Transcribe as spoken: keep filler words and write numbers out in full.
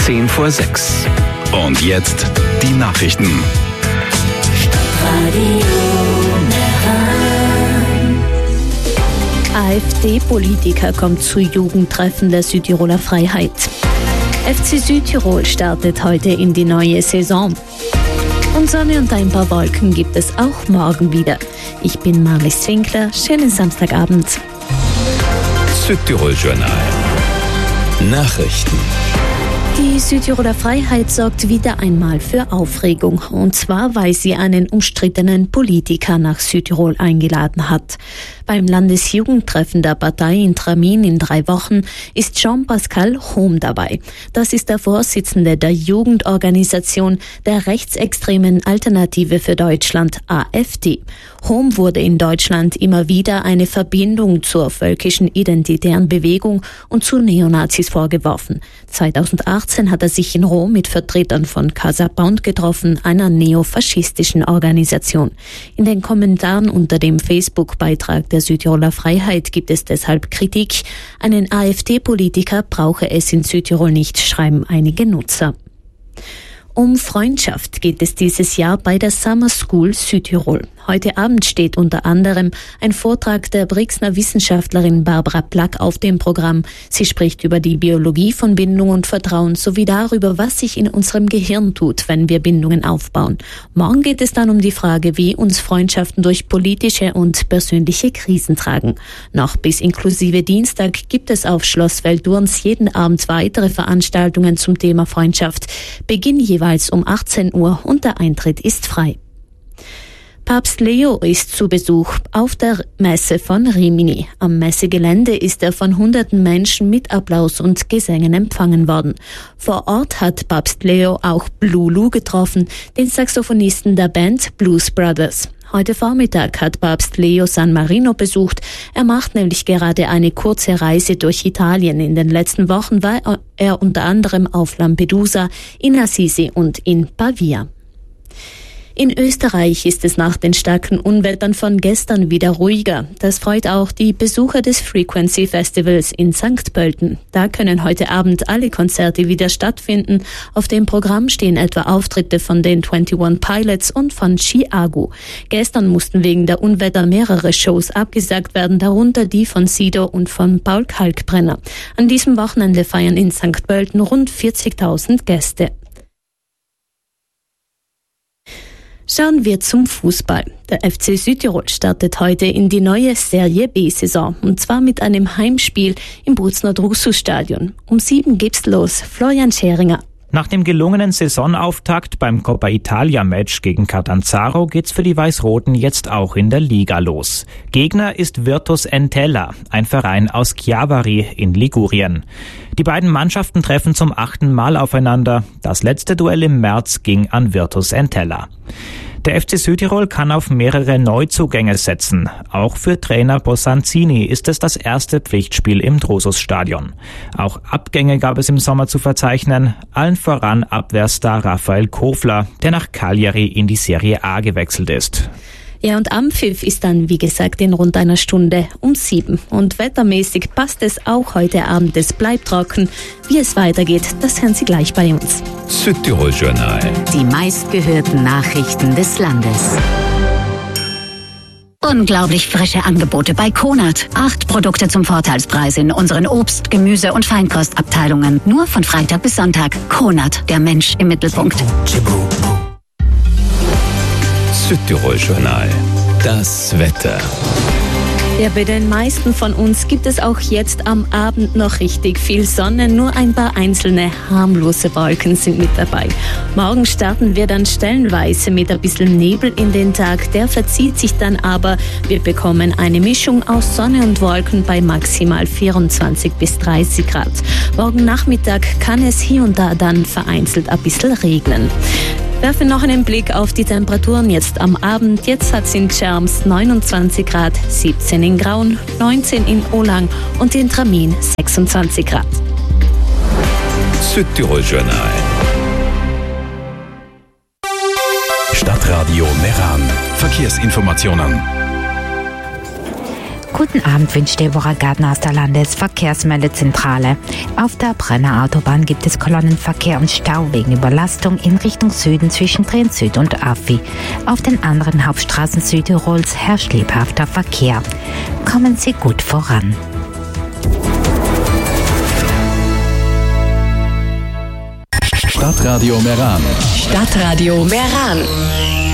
zehn vor sechs. Und jetzt die Nachrichten. AfD-Politiker kommt zu Jugendtreffen der Südtiroler Freiheit. F C Südtirol startet heute in die neue Saison. Und Sonne und ein paar Wolken gibt es auch morgen wieder. Ich bin Marlies Winkler. Schönen Samstagabend. Südtirol-Journal. Nachrichten. Die Südtiroler Freiheit sorgt wieder einmal für Aufregung. Und zwar, weil sie einen umstrittenen Politiker nach Südtirol eingeladen hat. Beim Landesjugendtreffen der Partei in Tramin in drei Wochen ist Jean-Pascal Hohm dabei. Das ist der Vorsitzende der Jugendorganisation der rechtsextremen Alternative für Deutschland, A f D. Hohm wurde in Deutschland immer wieder eine Verbindung zur völkischen identitären Bewegung und zu Neonazis vorgeworfen. zweitausendachtzehn hat er sich in Rom mit Vertretern von Casa Pound getroffen, einer neofaschistischen Organisation. In den Kommentaren unter dem Facebook-Beitrag der Südtiroler Freiheit gibt es deshalb Kritik. Einen AfD-Politiker brauche es in Südtirol nicht, schreiben einige Nutzer. Um Freundschaft geht es dieses Jahr bei der Summer School Südtirol. Heute Abend steht unter anderem ein Vortrag der Brixner Wissenschaftlerin Barbara Plack auf dem Programm. Sie spricht über die Biologie von Bindung und Vertrauen sowie darüber, was sich in unserem Gehirn tut, wenn wir Bindungen aufbauen. Morgen geht es dann um die Frage, wie uns Freundschaften durch politische und persönliche Krisen tragen. Noch bis inklusive Dienstag gibt es auf Schloss Velturns jeden Abend weitere Veranstaltungen zum Thema Freundschaft. Beginn jeweils um achtzehn Uhr und der Eintritt ist frei. Papst Leo ist zu Besuch auf der Messe von Rimini. Am Messegelände ist er von hunderten Menschen mit Applaus und Gesängen empfangen worden. Vor Ort hat Papst Leo auch Blue getroffen, den Saxophonisten der Band Blues Brothers. Heute Vormittag hat Papst Leo San Marino besucht. Er macht nämlich gerade eine kurze Reise durch Italien. In den letzten Wochen war er unter anderem auf Lampedusa, in Assisi und in Pavia. In Österreich ist es nach den starken Unwettern von gestern wieder ruhiger. Das freut auch die Besucher des Frequency Festivals in Sankt Pölten. Da können heute Abend alle Konzerte wieder stattfinden. Auf dem Programm stehen etwa Auftritte von den einundzwanzig Pilots und von Chiago. Gestern mussten wegen der Unwetter mehrere Shows abgesagt werden, darunter die von Sido und von Paul Kalkbrenner. An diesem Wochenende feiern in Sankt Pölten rund vierzigtausend Gäste. Schauen wir zum Fußball. Der F C Südtirol startet heute in die neue Serie B-Saison. Und zwar mit einem Heimspiel im Brutzner-Drusus-Stadion. Um sieben geht's los. Florian Scheringer. Nach dem gelungenen Saisonauftakt beim Coppa Italia-Match gegen Catanzaro geht's für die Weiß-Roten jetzt auch in der Liga los. Gegner ist Virtus Entella, ein Verein aus Chiavari in Ligurien. Die beiden Mannschaften treffen zum achten Mal aufeinander. Das letzte Duell im März ging an Virtus Entella. Der F C Südtirol kann auf mehrere Neuzugänge setzen. Auch für Trainer Bosanzini ist es das erste Pflichtspiel im Drusus-Stadion. Auch Abgänge gab es im Sommer zu verzeichnen, allen voran Abwehrstar Raphael Kofler, der nach Cagliari in die Serie A gewechselt ist. Ja, und Anpfiff ist dann, wie gesagt, in rund einer Stunde um sieben. Und wettermäßig passt es auch heute Abend. Es bleibt trocken. Wie es weitergeht, das hören Sie gleich bei uns. Südtirol-Journal. Die meistgehörten Nachrichten des Landes. Unglaublich frische Angebote bei Konad. Acht Produkte zum Vorteilspreis in unseren Obst-, Gemüse- und Feinkostabteilungen. Nur von Freitag bis Sonntag. Konad, der Mensch im Mittelpunkt. Südtirol-Journal. Das Wetter. Ja, bei den meisten von uns gibt es auch jetzt am Abend noch richtig viel Sonne. Nur ein paar einzelne harmlose Wolken sind mit dabei. Morgen starten wir dann stellenweise mit ein bisschen Nebel in den Tag. Der verzieht sich dann aber. Wir bekommen eine Mischung aus Sonne und Wolken bei maximal vierundzwanzig bis dreißig Grad. Morgen Nachmittag kann es hier und da dann vereinzelt ein bisschen regnen. Werfen noch einen Blick auf die Temperaturen jetzt am Abend. Jetzt hat es in Scherms neunundzwanzig Grad, siebzehn in Graun, neunzehn in Olang und in Tramin sechsundzwanzig Grad. Südtirol-Journal. Stadtradio Meran. Verkehrsinformationen. Guten Abend wünscht Deborah Gardner aus der Landesverkehrsmeldezentrale. Auf der Brenner Autobahn gibt es Kolonnenverkehr und Stau wegen Überlastung in Richtung Süden zwischen Trient Süd und Affi. Auf den anderen Hauptstraßen Südtirols herrscht lebhafter Verkehr. Kommen Sie gut voran. Stadtradio Meran. Stadtradio Meran.